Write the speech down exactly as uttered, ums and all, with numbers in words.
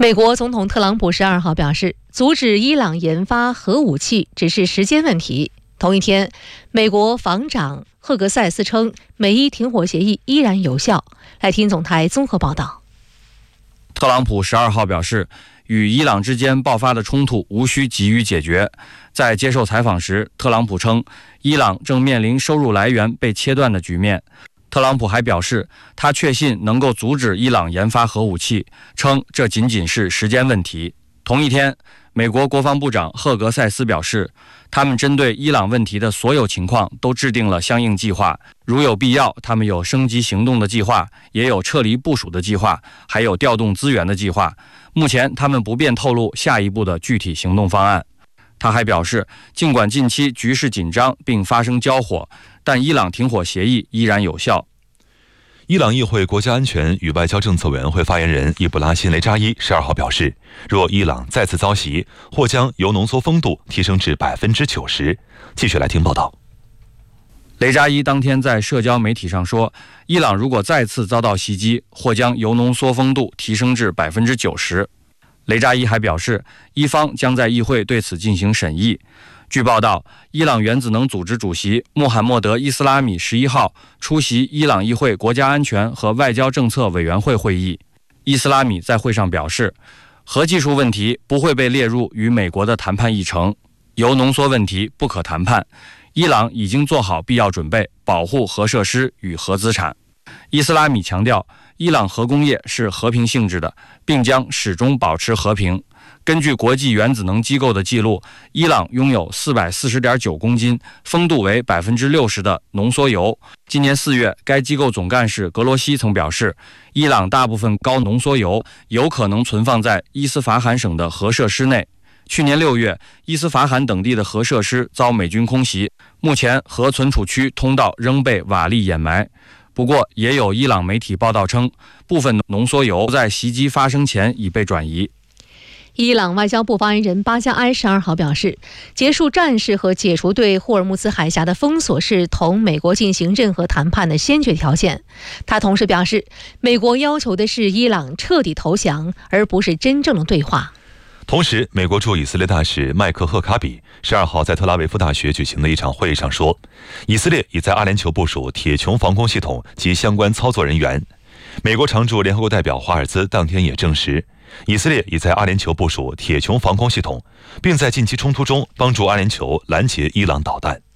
美国总统特朗普十二号表示，阻止伊朗研发核武器只是时间问题。同一天，美国防长赫格塞斯称，美伊停火协议依然有效。来听总台综合报道。 特朗普十二号表示，与伊朗之间爆发的冲突无需急于解决。在接受采访时，特朗普称，伊朗正面临收入来源被切断的局面。特朗普还表示，他确信能够阻止伊朗研发核武器，称这仅仅是时间问题。同一天，美国国防部长赫格塞斯表示，他们针对伊朗问题的所有情况都制定了相应计划，如有必要，他们有升级行动的计划，也有撤离部署的计划，还有调动资源的计划。目前他们不便透露下一步的具体行动方案。他还表示，尽管近期局势紧张并发生交火，但伊朗停火协议依然有效。 伊朗议会国家安全与外交政策委员会发言人伊布拉辛·雷扎伊十二号表示，若伊朗再次遭袭，或将由浓缩风度提升至百分之九十。继续来听报道。 雷扎伊当天在社交媒体上说，伊朗如果再次遭到袭击，或将铀浓缩风度提升至百分之九十。雷扎伊还表示，伊方将在议会对此进行审议。据报道，伊朗原子能组织主席穆罕默德·伊斯拉米十一号出席伊朗议会国家安全和外交政策委员会会议。伊斯拉米在会上表示，核技术问题不会被列入与美国的谈判议程，铀浓缩问题不可谈判。伊朗已经做好必要准备，保护核设施与核资产。伊斯拉米强调，伊朗核工业是和平性质的，并将始终保持和平。根据国际原子能机构的记录，伊朗拥有 四百四十点九公斤、风度为 百分之六十 的浓缩铀。今年四月，该机构总干事格罗西曾表示，伊朗大部分高浓缩铀有可能存放在伊斯法罕省的核设施内。去年六月，伊斯法罕等地的核设施遭美军空袭，目前核存储区通道仍被瓦砾掩埋。不过，也有伊朗媒体报道称，部分浓缩铀在袭击发生前已被转移。 伊朗外交部发言人巴加埃十二号表示，结束战事和解除对霍尔木兹海峡的封锁是同美国进行任何谈判的先决条件。他同时表示，美国要求的是伊朗彻底投降，而不是真正的对话。 同时，美国驻以色列大使麦克赫卡比十二号在特拉维夫大学举行的一场会议上说，以色列已在阿联酋部署铁穹防空系统及相关操作人员。美国常驻联合国代表华尔兹当天也证实，以色列已在阿联酋部署铁穹防空系统，并在近期冲突中帮助阿联酋拦截伊朗导弹。